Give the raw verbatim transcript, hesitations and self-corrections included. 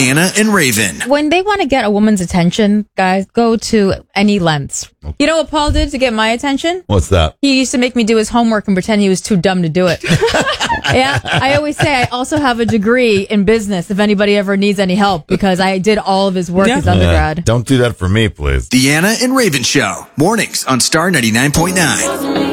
Anna and Raven. When they want to get a woman's attention, guys, go to any lengths. Okay. You know what Paul did to get my attention? What's that? He used to make me do his homework and pretend he was too dumb to do it. Yeah, I always say I also have a degree in business if anybody ever needs any help, because I did all of his work Yeah. as undergrad. Yeah, don't do that for me, please. The Anna and Raven Show. Mornings on Star ninety-nine point nine.